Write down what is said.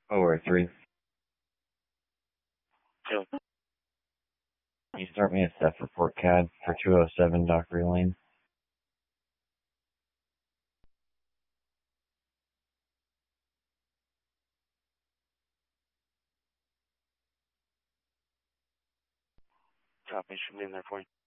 Over 3. So, Can you start me a theft report CAD for 207 Dockery Lane? copy should be in there for you.